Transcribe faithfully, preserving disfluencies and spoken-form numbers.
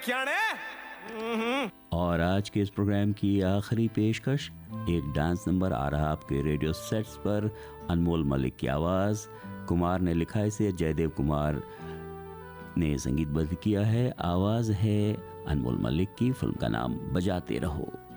देखियाने। और आज के इस प्रोग्राम की आखिरी पेशकश, एक डांस नंबर आ रहा आपके रेडियो सेट्स पर। अनमोल मलिक की आवाज़, कुमार ने लिखा है इसे, जयदेव कुमार ने संगीतबद्ध किया है। आवाज़ है अनमोल मलिक की। फिल्म का नाम बजाते रहो।